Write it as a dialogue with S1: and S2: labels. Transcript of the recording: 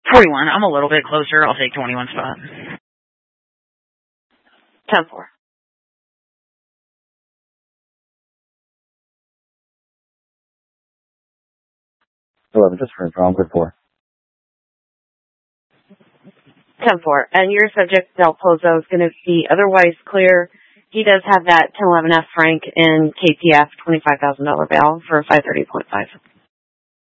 S1: 41. I'm a little bit closer. I'll take 21 spot.
S2: 10-4.
S3: 11, just for draw. I'm good 4.
S2: 10-4. And your subject, Del Pozo, is going to be otherwise clear. He does have that 1011F Frank in KPF $25,000 bail for 530.5.